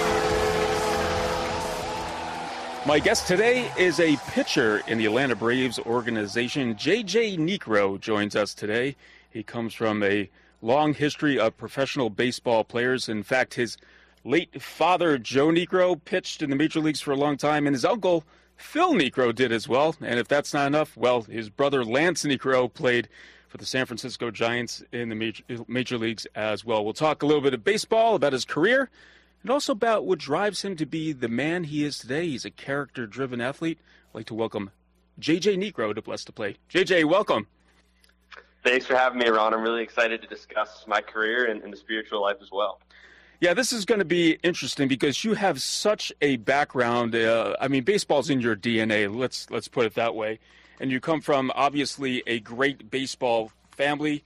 My guest today is a pitcher in the Atlanta Braves organization. J.J. Niekro joins us today. He comes from a long history of professional baseball players. In fact, his late father, Joe Niekro, pitched in the major leagues for a long time, and his uncle, Phil Niekro, did as well. And if that's not enough, well, his brother, Lance Niekro, played for the San Francisco Giants in the major leagues as well. We'll talk a little bit of baseball, about his career, and also about what drives him to be the man he is today. He's a character-driven athlete. I'd like to welcome J.J. Niekro to Blessed to Play. J.J., welcome. Thanks for having me, Ron. I'm really excited to discuss my career and the spiritual life as well. Yeah, this is going to be interesting because you have such a background. Baseball's in your DNA. Let's put it that way. And you come from obviously a great baseball family.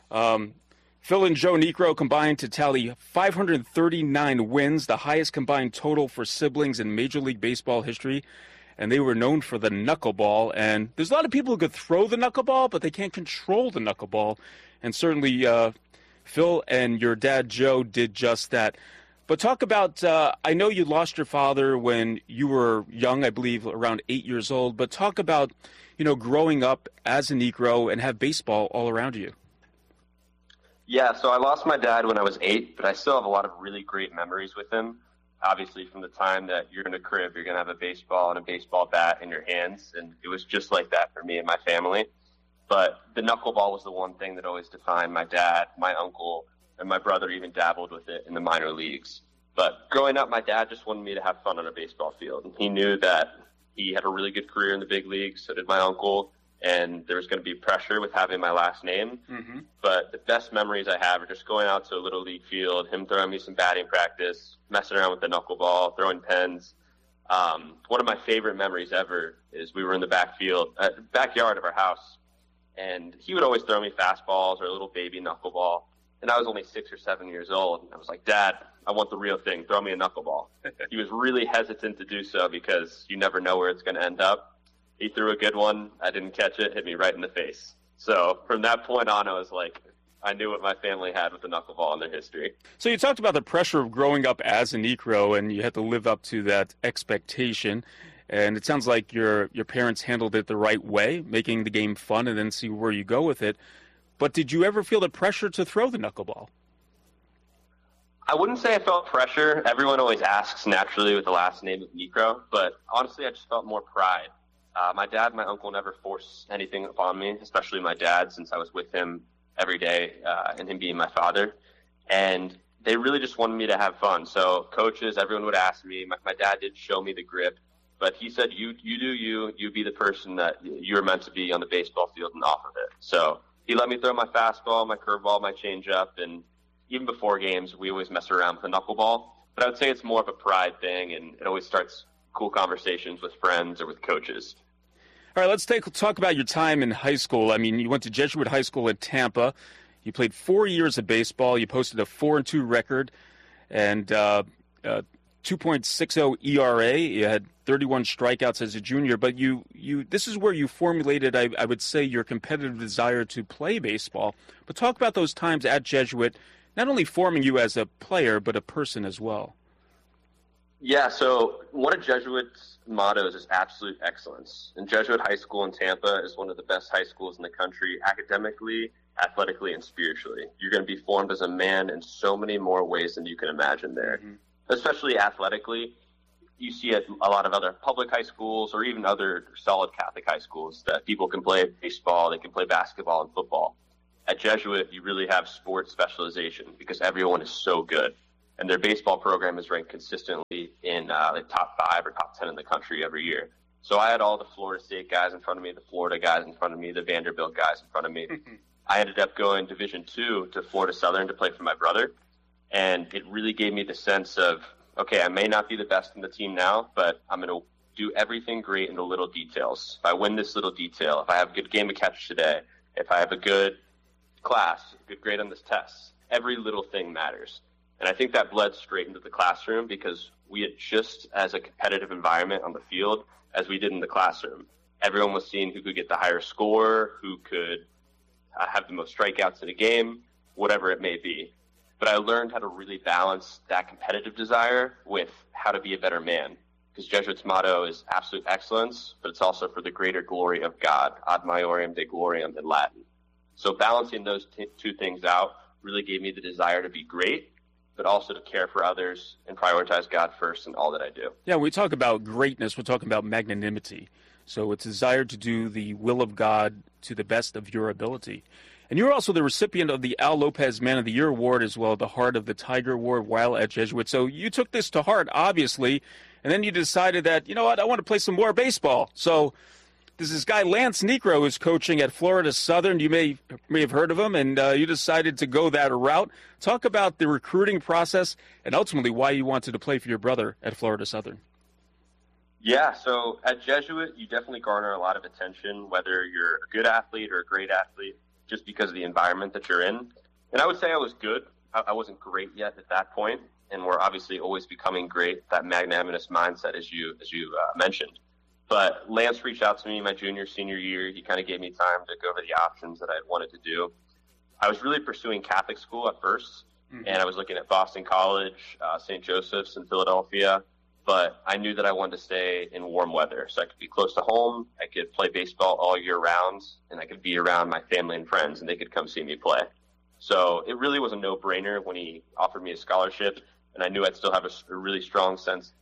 Phil and Joe Niekro combined to tally 539 wins, the highest combined total for siblings in Major League Baseball history. And they were known for the knuckleball. And there's a lot of people who could throw the knuckleball, but they can't control the knuckleball. And certainly Phil and your dad, Joe, did just that. But talk about, I know you lost your father when you were young, I believe around 8 years old, but talk about, growing up as a Niekro and have baseball all around you. Yeah, so I lost my dad when I was 8, but I still have a lot of really great memories with him. Obviously, from the time that you're in a crib, you're going to have a baseball and a baseball bat in your hands, and it was just like that for me and my family. But the knuckleball was the one thing that always defined my dad, my uncle, and my brother even dabbled with it in the minor leagues. But growing up, my dad just wanted me to have fun on a baseball field. And he knew that he had a really good career in the big leagues, so did my uncle, and there was going to be pressure with having my last name. Mm-hmm. But the best memories I have are just going out to a little league field, him throwing me some batting practice, messing around with the knuckleball, throwing pens. One of my favorite memories ever is we were in the backyard of our house, and he would always throw me fastballs or a little baby knuckleball. And I was only 6 or 7 years old. And I was like, Dad, I want the real thing. Throw me a knuckleball. He was really hesitant to do so because you never know where it's going to end up. He threw a good one. I didn't catch it. Hit me right in the face. So from that point on, I was like, I knew what my family had with the knuckleball in their history. So you talked about the pressure of growing up as a Niekro, and you had to live up to that expectation. And it sounds like your parents handled it the right way, making the game fun and then see where you go with it. But did you ever feel the pressure to throw the knuckleball? I wouldn't say I felt pressure. Everyone always asks naturally with the last name of Niekro, but honestly, I just felt more pride. My dad and my uncle never forced anything upon me, especially my dad, since I was with him every day and him being my father. And they really just wanted me to have fun. So coaches, everyone would ask me. My dad did show me the grip. But he said, you do you be the person that you're meant to be on the baseball field and off of it. So he let me throw my fastball, my curveball, my changeup, and even before games, we always mess around with the knuckleball. But I would say it's more of a pride thing, and it always starts cool conversations with friends or with coaches. All right, let's talk about your time in high school. I mean, you went to Jesuit High School in Tampa. You played 4 years of baseball. You posted a 4-2 record and 2.60 ERA. You had 31 strikeouts as a junior. But this is where you formulated, I would say, your competitive desire to play baseball. But talk about those times at Jesuit, not only forming you as a player, but a person as well. Yeah, so one of Jesuit's mottos is absolute excellence. And Jesuit High School in Tampa is one of the best high schools in the country, academically, athletically, and spiritually. You're going to be formed as a man in so many more ways than you can imagine there. Mm-hmm. Especially athletically, you see at a lot of other public high schools or even other solid Catholic high schools that people can play baseball, they can play basketball and football. At Jesuit, you really have sports specialization because everyone is so good. And their baseball program is ranked consistently in the top 5 or top 10 in the country every year. So I had all the Florida State guys in front of me, the Florida guys in front of me, the Vanderbilt guys in front of me. I ended up going Division II to Florida Southern to play for my brother. And it really gave me the sense of, okay, I may not be the best in the team now, but I'm going to do everything great in the little details. If I win this little detail, if I have a good game of catch today, if I have a good class, a good grade on this test, every little thing matters. And I think that bled straight into the classroom because we had just as a competitive environment on the field as we did in the classroom. Everyone was seeing who could get the higher score, who could have the most strikeouts in a game, whatever it may be. But I learned how to really balance that competitive desire with how to be a better man. Because Jesuit's motto is absolute excellence, but it's also for the greater glory of God, ad maiorem Dei gloriam in Latin. So balancing those two things out really gave me the desire to be great, but also to care for others and prioritize God first in all that I do. Yeah, when we talk about greatness, we're talking about magnanimity. So it's desire to do the will of God to the best of your ability. And you're also the recipient of the Al Lopez Man of the Year Award as well, the Heart of the Tiger Award while at Jesuit. So you took this to heart, obviously, and then you decided that, you know what, I want to play some more baseball. So there's this guy, Lance Niekro, who's coaching at Florida Southern. You may have heard of him, and you decided to go that route. Talk about the recruiting process and ultimately why you wanted to play for your brother at Florida Southern. Yeah, so at Jesuit, you definitely garner a lot of attention, whether you're a good athlete or a great athlete, just because of the environment that you're in. And I would say I was good. I wasn't great yet at that point, and we're obviously always becoming great, that magnanimous mindset, as you mentioned. But Lance reached out to me my junior, senior year. He kind of gave me time to go over the options that I wanted to do. I was really pursuing Catholic school at first, and I was looking at Boston College, St. Joseph's in Philadelphia. But I knew that I wanted to stay in warm weather, so I could be close to home, I could play baseball all year round, and I could be around my family and friends, and they could come see me play. So it really was a no-brainer when he offered me a scholarship, and I knew I'd still have a really strong sense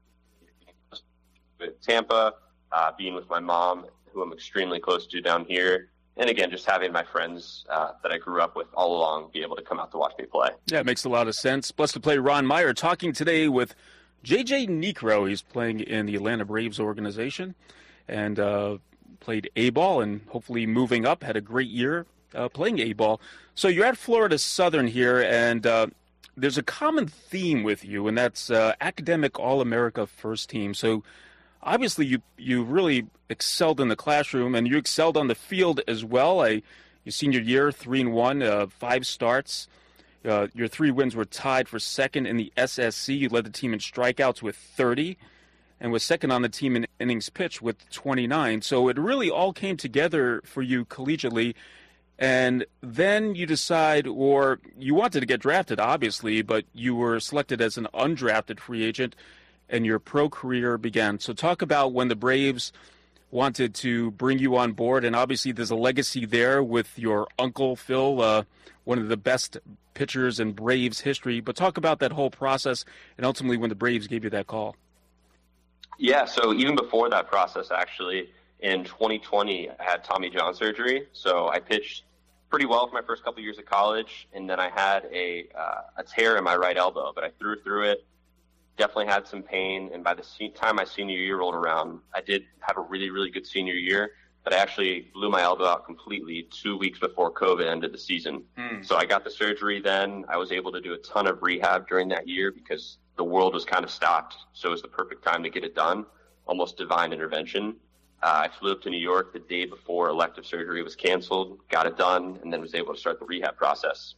with Tampa, being with my mom, who I'm extremely close to down here, and again, just having my friends that I grew up with all along be able to come out to watch me play. Yeah, it makes a lot of sense. Blessed to play Ron Meyer talking today with J.J. Niekro. He's playing in the Atlanta Braves organization and played A-ball and hopefully moving up, had a great year playing A-ball. So you're at Florida Southern here, and there's a common theme with you, and that's academic All-America first team. So obviously you really excelled in the classroom, and you excelled on the field as well. Your senior year, 3-1, 5 starts. Your 3 wins were tied for second in the SSC. You led the team in strikeouts with 30 and was second on the team in innings pitched with 29. So it really all came together for you collegiately. And then you decide, or you wanted to get drafted, obviously, but you were selected as an undrafted free agent and your pro career began. So talk about when the Braves wanted to bring you on board. And obviously there's a legacy there with your uncle, Phil, one of the best pitchers in Braves history. But talk about that whole process and ultimately when the Braves gave you that call. Yeah, so even before that process, actually, in 2020, I had Tommy John surgery. So I pitched pretty well for my first couple of years of college, and then I had a tear in my right elbow, but I threw through it. Definitely had some pain, and by the time my senior year rolled around, I did have a really, really good senior year, but I actually blew my elbow out completely 2 weeks before COVID ended the season. So I got the surgery then. I was able to do a ton of rehab during that year because the world was kind of stopped, so it was the perfect time to get it done, almost divine intervention. I flew up to New York the day before elective surgery was canceled, got it done, and then was able to start the rehab process.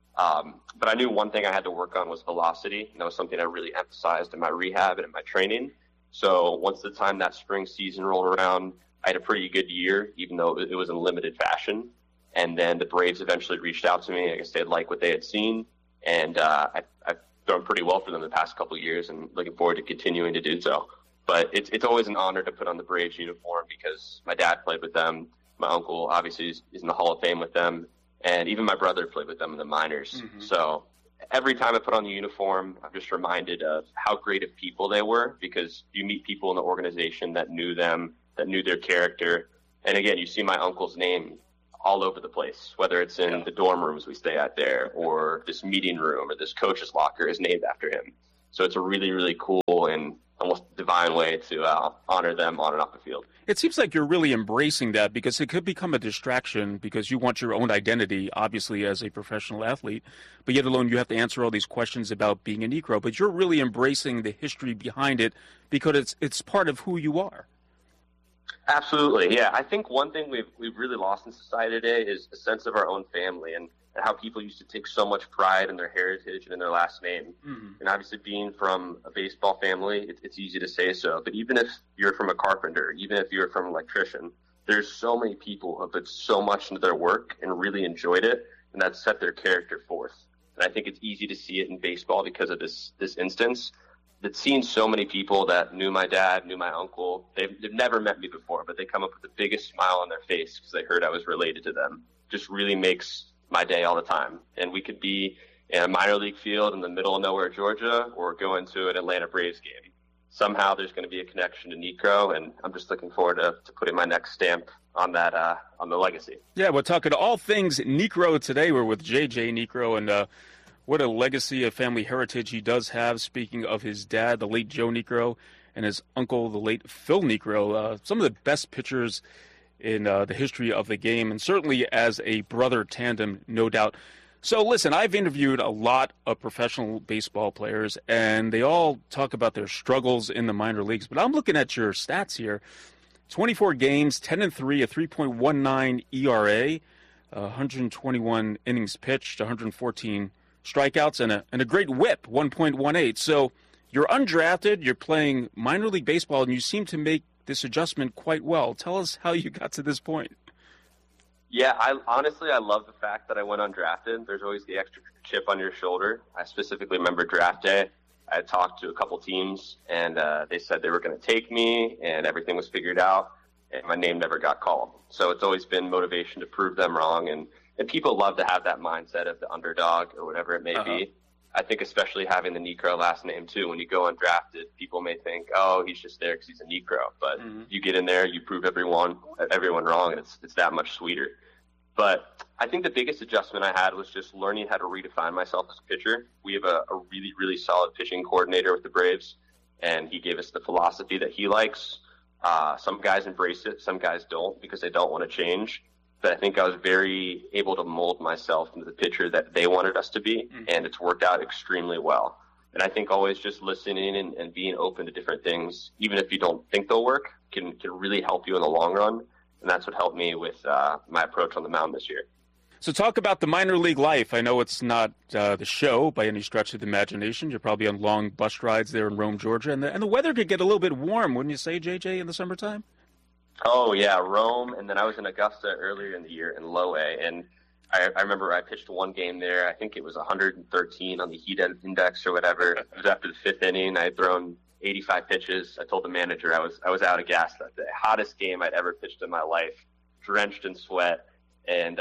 But I knew one thing I had to work on was velocity, and that was something I really emphasized in my rehab and in my training. So once the time that spring season rolled around, I had a pretty good year, even though it was in limited fashion. And then the Braves eventually reached out to me. I guess they had liked what they had seen. And I thrown pretty well for them the past couple of years, and looking forward to continuing to do so. But it's always an honor to put on the Braves uniform because my dad played with them. My uncle obviously is in the Hall of Fame with them, and even my brother played with them in the minors. Mm-hmm. So every time I put on the uniform, I'm just reminded of how great of people they were, because you meet people in the organization that knew them, that knew their character. And again, you see my uncle's name all over the place, whether it's in the dorm rooms we stay at there, or this meeting room, or this coach's locker is named after him. So it's a really, really cool and almost divine way to honor them on and off the field. It seems like you're really embracing that, because it could become a distraction because you want your own identity, obviously, as a professional athlete, but yet alone you have to answer all these questions about being a Negro. But you're really embracing the history behind it because it's part of who you are. Absolutely, yeah. I think one thing we've really lost in society today is a sense of our own family and how people used to take so much pride in their heritage and in their last name. Mm-hmm. And obviously being from a baseball family, it's easy to say so. But even if you're from a carpenter, even if you're from an electrician, there's so many people who have put so much into their work and really enjoyed it, and that set their character forth. And I think it's easy to see it in baseball because of this instance. That's seen so many people that knew my dad, knew my uncle. They've never met me before, but they come up with the biggest smile on their face because they heard I was related to them. Just really makes my day all the time. And we could be in a minor league field in the middle of nowhere, Georgia, or go into an Atlanta Braves game. Somehow there's going to be a connection to Negro, and I'm just looking forward to putting my next stamp on that, on the legacy. Yeah, we're talking all things Negro today. We're with J.J. Negro, and what a legacy of family heritage he does have. Speaking of his dad, the late Joe Negro, and his uncle, the late Phil Negro, some of the best pitchers in the history of the game, and certainly as a brother tandem, no doubt. So listen, I've interviewed a lot of professional baseball players, and they all talk about their struggles in the minor leagues. But I'm looking at your stats here. 24 games, 10-3, a 3.19 ERA, 121 innings pitched, 114 strikeouts, and a great whip, 1.18. So you're undrafted, you're playing minor league baseball, and you seem to make this adjustment quite well. Tell us how you got to this point. Yeah, I love the fact that I went undrafted. There's always the extra chip on your shoulder. I specifically remember draft day. I had talked to a couple teams, and they said they were going to take me, and everything was figured out, and my name never got called. So it's always been motivation to prove them wrong, and people love to have that mindset of the underdog or whatever it may be. I think especially having the Negro last name, too. When you go undrafted, people may think, oh, he's just there because he's a Negro. But you get in there, you prove everyone wrong, and it's that much sweeter. But I think the biggest adjustment I had was just learning how to redefine myself as a pitcher. We have a really, really solid pitching coordinator with the Braves, and he gave us the philosophy that he likes. Some guys embrace it, some guys don't because they don't want to change. But I think I was very able to mold myself into the pitcher that they wanted us to be, and it's worked out extremely well. And I think always just listening and being open to different things, even if you don't think they'll work, can really help you in the long run. And that's what helped me with my approach on the mound this year. So talk about the minor league life. I know it's not the show by any stretch of the imagination. You're probably on long bus rides there in Rome, Georgia. And the weather could get a little bit warm, wouldn't you say, JJ, in the summertime? Oh, yeah, Rome, and then I was in Augusta earlier in the year in Low A, and I remember I pitched one game there. I think it was 113 on the heat index or whatever. It was after the fifth inning. I had thrown 85 pitches. I told the manager I was out of gas that day. Hottest game I'd ever pitched in my life, drenched in sweat, and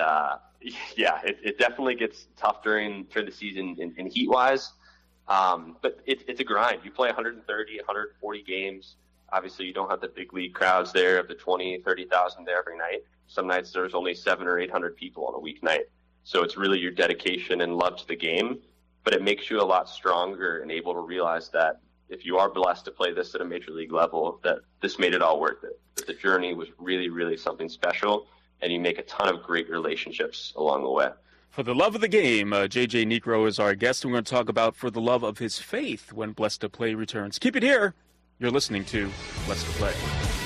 it definitely gets tough during the season in heat-wise, but it's a grind. You play 130, 140 games. Obviously, you don't have the big league crowds there of the 20, 30,000 there every night. Some nights there's only 700 or 800 people on a weeknight. So it's really your dedication and love to the game, but it makes you a lot stronger and able to realize that if you are blessed to play this at a major league level, that this made it all worth it. That the journey was really, really something special, and you make a ton of great relationships along the way. For the love of the game, J.J. Negro is our guest. We're going to talk about for the love of his faith when Blessed to Play returns. Keep it here. You're listening to Blessed to Play.